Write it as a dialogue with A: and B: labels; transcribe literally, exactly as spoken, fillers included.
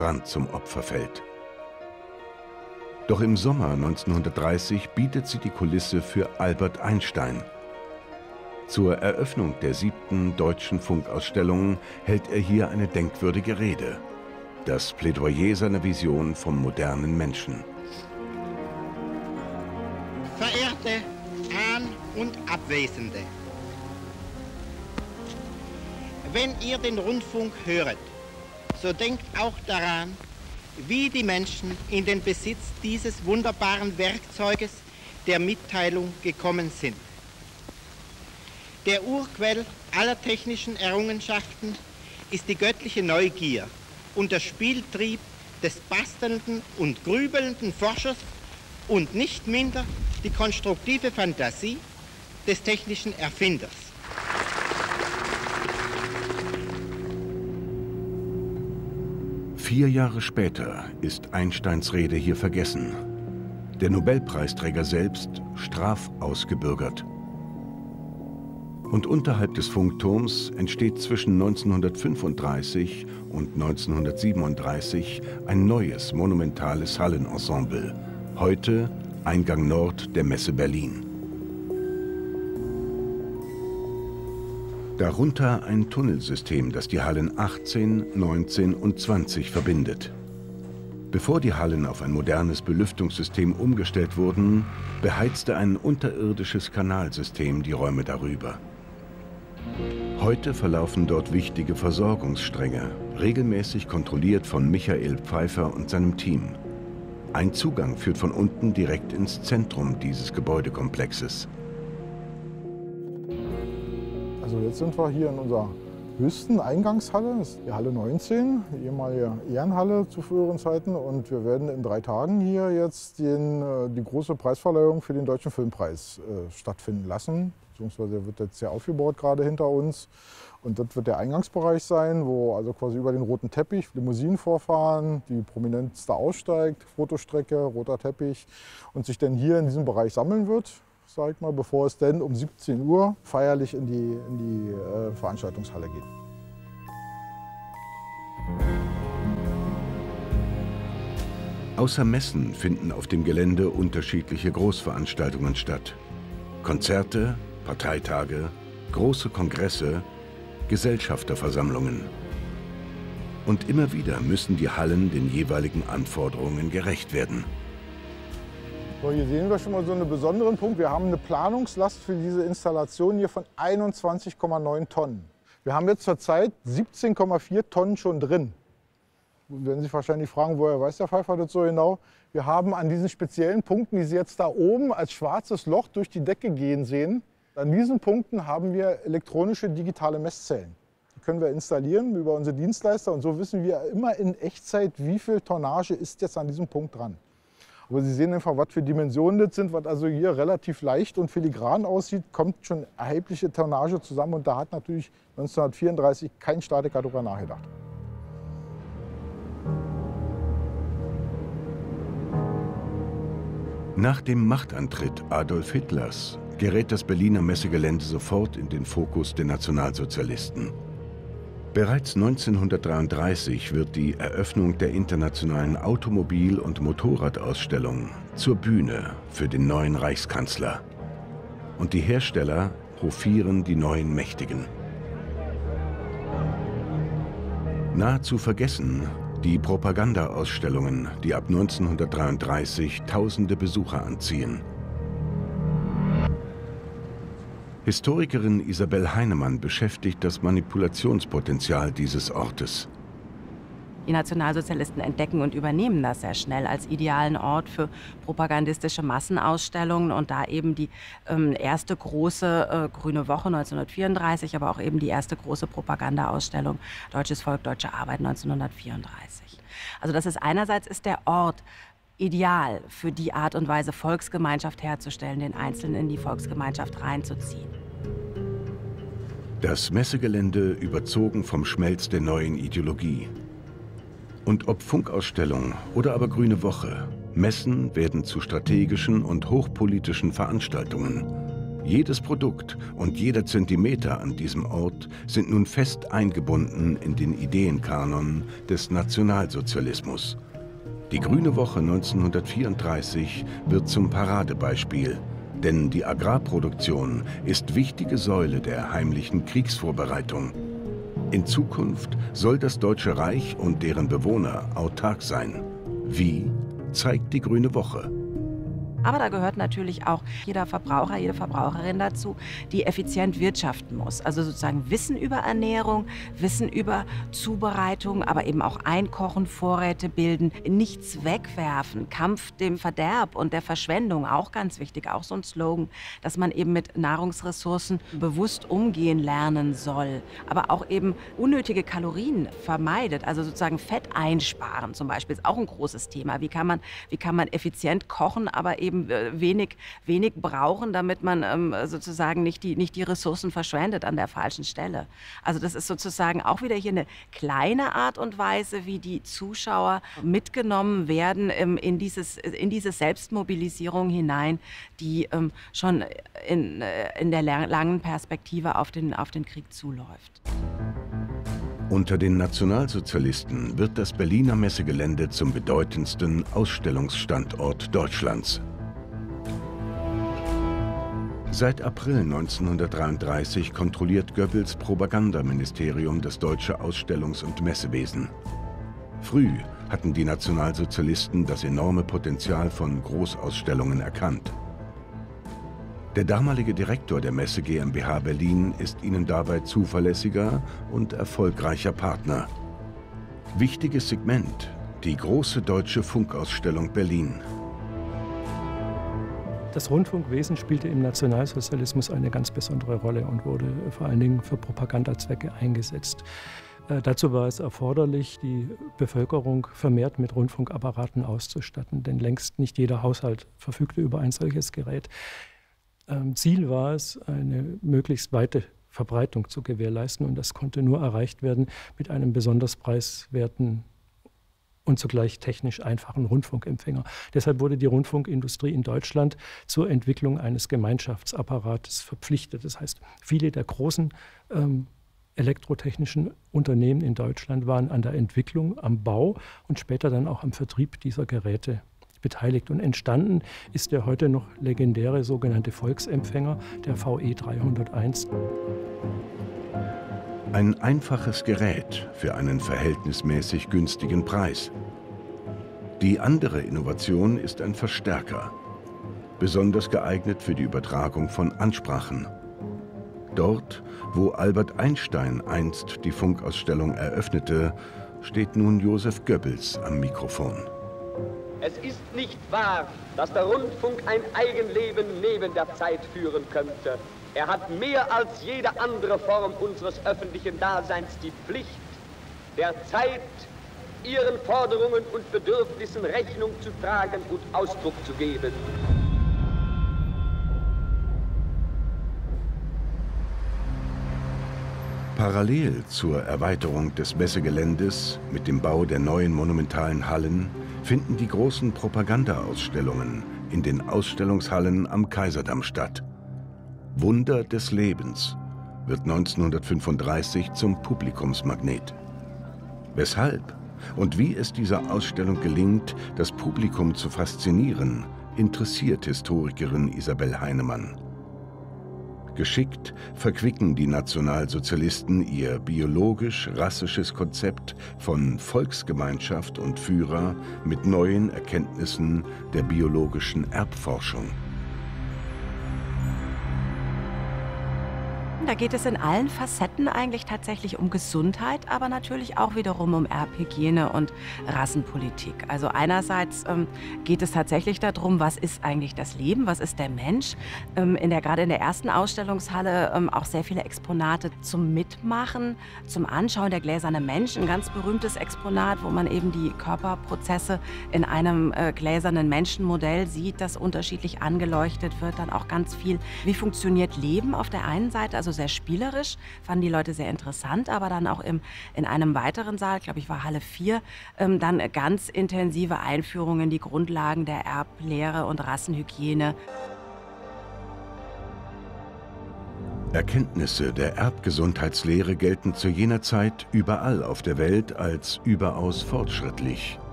A: Brand zum Opfer fällt. Doch im Sommer neunzehnhundertdreißig bietet sie die Kulisse für Albert Einstein. Zur Eröffnung der siebten Deutschen Funkausstellung hält er hier eine denkwürdige Rede. Das Plädoyer seiner Vision vom modernen Menschen.
B: Verehrte An- und Abwesende, wenn ihr den Rundfunk höret, so denkt auch daran, wie die Menschen in den Besitz dieses wunderbaren Werkzeuges der Mitteilung gekommen sind. Der Urquell aller technischen Errungenschaften ist die göttliche Neugier und der Spieltrieb des bastelnden und grübelnden Forschers und nicht minder die konstruktive Fantasie des technischen Erfinders.
A: Vier Jahre später ist Einsteins Rede hier vergessen. Der Nobelpreisträger selbst strafausgebürgert. Und unterhalb des Funkturms entsteht zwischen neunzehnhundertfünfunddreißig und neunzehnhundertsiebenunddreißig ein neues monumentales Hallenensemble. Heute Eingang Nord der Messe Berlin. Darunter ein Tunnelsystem, das die Hallen achtzehn, neunzehn und zwanzig verbindet. Bevor die Hallen auf ein modernes Belüftungssystem umgestellt wurden, beheizte ein unterirdisches Kanalsystem die Räume darüber. Heute verlaufen dort wichtige Versorgungsstränge, regelmäßig kontrolliert von Michael Pfeiffer und seinem Team. Ein Zugang führt von unten direkt ins Zentrum dieses Gebäudekomplexes.
C: Also jetzt sind wir hier in unserer höchsten Eingangshalle, das ist die Halle neunzehn, die ehemalige Ehrenhalle zu früheren Zeiten. Und wir werden in drei Tagen hier jetzt den, die große Preisverleihung für den Deutschen Filmpreis äh, stattfinden lassen. Beziehungsweise wird jetzt sehr aufgebaut gerade hinter uns. Und das wird der Eingangsbereich sein, wo also quasi über den roten Teppich Limousinen vorfahren, die Prominenteste aussteigt, Fotostrecke, roter Teppich und sich dann hier in diesem Bereich sammeln wird, sag ich mal, bevor es dann um siebzehn Uhr feierlich in die, in die äh, Veranstaltungshalle geht.
A: Außer Messen finden auf dem Gelände unterschiedliche Großveranstaltungen statt. Konzerte, Parteitage, große Kongresse, Gesellschafterversammlungen. Und immer wieder müssen die Hallen den jeweiligen Anforderungen gerecht werden.
C: So, hier sehen wir schon mal so einen besonderen Punkt. Wir haben eine Planungslast für diese Installation hier von einundzwanzig Komma neun Tonnen. Wir haben jetzt zurzeit siebzehn Komma vier Tonnen schon drin. Werden Sie sich wahrscheinlich fragen, woher weiß der Pfeiffer das so genau? Wir haben an diesen speziellen Punkten, die Sie jetzt da oben als schwarzes Loch durch die Decke gehen sehen, an diesen Punkten haben wir elektronische digitale Messzellen. Die können wir installieren über unsere Dienstleister und so wissen wir immer in Echtzeit, wie viel Tonnage ist jetzt an diesem Punkt dran. Aber Sie sehen einfach, was für Dimensionen das sind, was also hier relativ leicht und filigran aussieht, kommt schon erhebliche Tonnage zusammen und da hat natürlich neunzehnhundertvierunddreißig kein Statiker darüber nachgedacht.
A: Nach dem Machtantritt Adolf Hitlers gerät das Berliner Messegelände sofort in den Fokus der Nationalsozialisten. Bereits neunzehnhundertdreiunddreißig wird die Eröffnung der internationalen Automobil- und Motorradausstellung zur Bühne für den neuen Reichskanzler. Und die Hersteller hofieren die neuen Mächtigen. Nahezu vergessen die Propagandaausstellungen, die ab neunzehnhundertdreiunddreißig tausende Besucher anziehen. Historikerin Isabel Heinemann beschäftigt das Manipulationspotenzial dieses Ortes.
D: Die Nationalsozialisten entdecken und übernehmen das sehr schnell als idealen Ort für propagandistische Massenausstellungen und da eben die ähm, erste große äh, Grüne Woche neunzehnhundertvierunddreißig, aber auch eben die erste große Propagandaausstellung Deutsches Volk, Deutsche Arbeit neunzehnhundertvierunddreißig. Also das ist einerseits ist der Ort ideal für die Art und Weise, Volksgemeinschaft herzustellen, den Einzelnen in die Volksgemeinschaft reinzuziehen.
A: Das Messegelände überzogen vom Schmelz der neuen Ideologie. Und ob Funkausstellung oder aber Grüne Woche, Messen werden zu strategischen und hochpolitischen Veranstaltungen. Jedes Produkt und jeder Zentimeter an diesem Ort sind nun fest eingebunden in den Ideenkanon des Nationalsozialismus. Die Grüne Woche neunzehnhundertvierunddreißig wird zum Paradebeispiel, denn die Agrarproduktion ist wichtige Säule der heimlichen Kriegsvorbereitung. In Zukunft soll das Deutsche Reich und deren Bewohner autark sein. Wie, zeigt die Grüne Woche.
D: Aber da gehört natürlich auch jeder Verbraucher, jede Verbraucherin dazu, die effizient wirtschaften muss. Also sozusagen Wissen über Ernährung, Wissen über Zubereitung, aber eben auch Einkochen, Vorräte bilden, nichts wegwerfen, Kampf dem Verderb und der Verschwendung, auch ganz wichtig, auch so ein Slogan, dass man eben mit Nahrungsressourcen bewusst umgehen lernen soll, aber auch eben unnötige Kalorien vermeidet, also sozusagen Fett einsparen zum Beispiel, ist auch ein großes Thema. Wie kann man, wie kann man effizient kochen, aber eben wenig, wenig brauchen, damit man ähm, sozusagen nicht die, nicht die Ressourcen verschwendet an der falschen Stelle. Also das ist sozusagen auch wieder hier eine kleine Art und Weise, wie die Zuschauer mitgenommen werden ähm, in, dieses, in diese Selbstmobilisierung hinein, die ähm, schon in, in der langen Perspektive auf den, auf den Krieg zuläuft.
A: Unter den Nationalsozialisten wird das Berliner Messegelände zum bedeutendsten Ausstellungsstandort Deutschlands. Seit April neunzehnhundertdreiunddreißig kontrolliert Goebbels Propagandaministerium das deutsche Ausstellungs- und Messewesen. Früh hatten die Nationalsozialisten das enorme Potenzial von Großausstellungen erkannt. Der damalige Direktor der Messe GmbH Berlin ist ihnen dabei zuverlässiger und erfolgreicher Partner. Wichtiges Segment: die große deutsche Funkausstellung Berlin.
E: Das Rundfunkwesen spielte im Nationalsozialismus eine ganz besondere Rolle und wurde vor allen Dingen für Propagandazwecke eingesetzt. Äh, dazu war es erforderlich, die Bevölkerung vermehrt mit Rundfunkapparaten auszustatten, denn längst nicht jeder Haushalt verfügte über ein solches Gerät. Ähm, Ziel war es, eine möglichst weite Verbreitung zu gewährleisten, und das konnte nur erreicht werden mit einem besonders preiswerten und zugleich technisch einfachen Rundfunkempfänger. Deshalb wurde die Rundfunkindustrie in Deutschland zur Entwicklung eines Gemeinschaftsapparates verpflichtet. Das heißt, viele der großen ähm, elektrotechnischen Unternehmen in Deutschland waren an der Entwicklung, am Bau und später dann auch am Vertrieb dieser Geräte beteiligt. Und entstanden ist der heute noch legendäre sogenannte Volksempfänger, der V E dreihunderteins.
A: Ein einfaches Gerät für einen verhältnismäßig günstigen Preis. Die andere Innovation ist ein Verstärker, besonders geeignet für die Übertragung von Ansprachen. Dort, wo Albert Einstein einst die Funkausstellung eröffnete, steht nun Joseph Goebbels am Mikrofon.
F: Es ist nicht wahr, dass der Rundfunk ein Eigenleben neben der Zeit führen könnte. Er hat mehr als jede andere Form unseres öffentlichen Daseins die Pflicht, der Zeit, ihren Forderungen und Bedürfnissen Rechnung zu tragen und Ausdruck zu geben.
A: Parallel zur Erweiterung des Messegeländes mit dem Bau der neuen monumentalen Hallen finden die großen Propagandaausstellungen in den Ausstellungshallen am Kaiserdamm statt. Wunder des Lebens wird neunzehnhundertfünfunddreißig zum Publikumsmagnet. Weshalb und wie es dieser Ausstellung gelingt, das Publikum zu faszinieren, interessiert Historikerin Isabel Heinemann. Geschickt verquicken die Nationalsozialisten ihr biologisch-rassisches Konzept von Volksgemeinschaft und Führer mit neuen Erkenntnissen der biologischen Erbforschung.
D: Da geht es in allen Facetten eigentlich tatsächlich um Gesundheit, aber natürlich auch wiederum um Erbhygiene und Rassenpolitik. Also einerseits ähm, geht es tatsächlich darum, was ist eigentlich das Leben, was ist der Mensch. Ähm, in der, gerade in der ersten Ausstellungshalle ähm, auch sehr viele Exponate zum Mitmachen, zum Anschauen. Der gläserne Mensch, ein ganz berühmtes Exponat, wo man eben die Körperprozesse in einem äh, gläsernen Menschenmodell sieht, das unterschiedlich angeleuchtet wird. Dann auch ganz viel, wie funktioniert Leben auf der einen Seite, also sehr spielerisch, fanden die Leute sehr interessant, aber dann auch im, in einem weiteren Saal, glaube ich war Halle vier, ähm, dann ganz intensive Einführungen in die Grundlagen der Erblehre und Rassenhygiene.
A: Erkenntnisse der Erbgesundheitslehre gelten zu jener Zeit überall auf der Welt als überaus fortschrittlich.